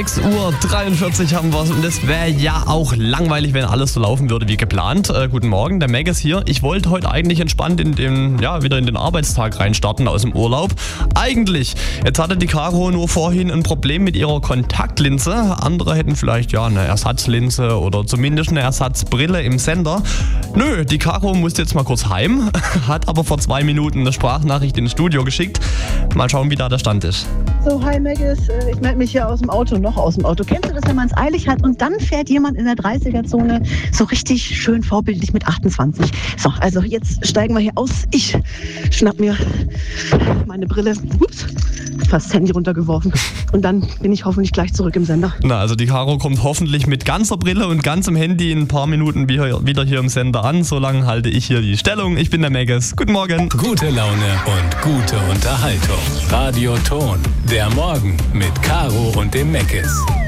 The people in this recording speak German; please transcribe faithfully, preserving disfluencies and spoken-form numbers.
sechs Uhr dreiundvierzig haben wir es und es wäre ja auch langweilig, wenn alles so laufen würde wie geplant. Äh, guten Morgen, der Meg ist hier. Ich wollte heute eigentlich entspannt in den, ja, wieder in den Arbeitstag reinstarten aus dem Urlaub. Eigentlich, jetzt hatte die Caro nur vorhin ein Problem mit ihrer Kontaktlinse. Andere hätten vielleicht ja eine Ersatzlinse oder zumindest eine Ersatzbrille im Sender. Nö, die Caro musste jetzt mal kurz heim, hat aber vor zwei Minuten eine Sprachnachricht ins Studio geschickt. Mal schauen, wie da der Stand ist. So, hi Megis, ich melde mich hier aus dem Auto, noch aus dem Auto. Kennst du das, wenn man es eilig hat und dann fährt jemand in der dreißiger-Zone so richtig schön vorbildlich mit achtundzwanzig? So, also jetzt steigen wir hier aus. Ich schnapp mir meine Brille, ups, fast das Handy runtergeworfen und dann bin ich hoffentlich gleich zurück im Sender. Na, also die Caro kommt hoffentlich mit ganzer Brille und ganzem Handy in ein paar Minuten wieder hier im Sender an. Solange halte ich hier die Stellung. Ich bin der Megis. Guten Morgen. Gute Laune und gute Unterhaltung. Radio Ton. Der Morgen mit Caro und dem Megis.